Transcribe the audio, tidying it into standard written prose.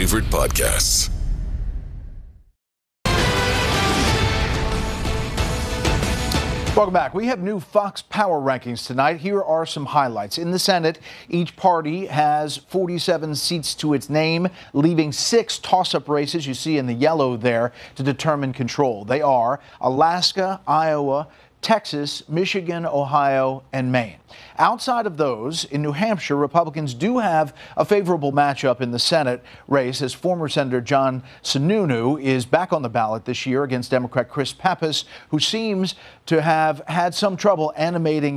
favorite podcasts. Welcome back. We have new Fox Power rankings tonight. Here are some highlights. In the Senate, each party has 47 seats to its name, leaving 6 toss-up races you see in the yellow there to determine control. They are Alaska, Iowa, Texas, Michigan, Ohio, and Maine. Outside of those, in New Hampshire, Republicans do have a favorable matchup in the Senate race as former Senator John Sununu is back on the ballot this year against Democrat Chris Pappas, who seems to have had some trouble animating